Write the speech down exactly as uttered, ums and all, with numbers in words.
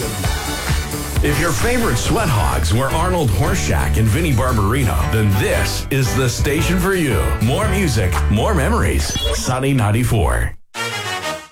If your favorite sweat hogs were Arnold Horseshack and Vinnie Barbarino, then this is the station for you. More music, more memories. Sunny ninety-four.